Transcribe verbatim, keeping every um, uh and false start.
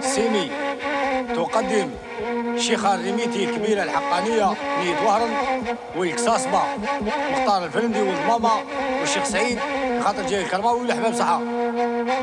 سيمي تقدم شيخة الريميتي الكبيرة الحقانية نيت وهرن والكساسبة مختار الفرندي والماما والشيخ سعيد خاطر جاي الكرماوي والحباب صحة.